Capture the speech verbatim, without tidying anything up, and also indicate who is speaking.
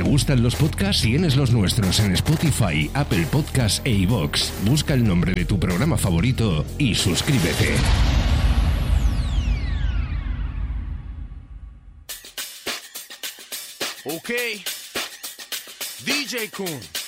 Speaker 1: gustan los podcasts, tienes los nuestros en Spotify, Apple Podcasts e iVoox. Busca el nombre de tu programa favorito y suscríbete.
Speaker 2: Ok, D J Kun.